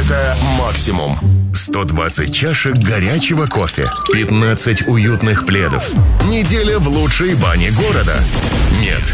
это максимум. 120 чашек горячего кофе, 15 уютных пледов. Неделя в лучшей бане города. Нет,